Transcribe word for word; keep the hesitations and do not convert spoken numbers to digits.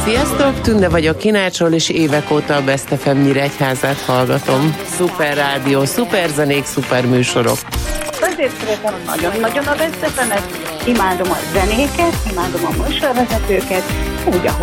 Sziasztok, Tünde vagyok Kinácsról, és évek óta a Best ef em Nyíregyházát hallgatom. Szuper rádió, szuper zenék, szuper műsorok. Azért szeretem nagyon-nagyon a Best ef emet, imádom a zenéket, imádom a műsorvezetőket, úgy, ahogy